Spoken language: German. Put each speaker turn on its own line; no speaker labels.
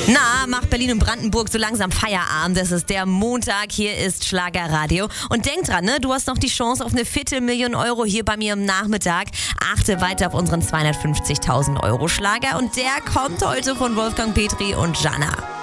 Na, macht Berlin und Brandenburg so langsam Feierabend. Es ist der Montag, hier ist Schlagerradio. Und denk dran, ne, du hast noch die Chance auf eine Viertelmillion Euro hier bei mir am Nachmittag. Achte weiter auf unseren 250.000 Euro Schlager und der kommt heute von Wolfgang Petri und Jana.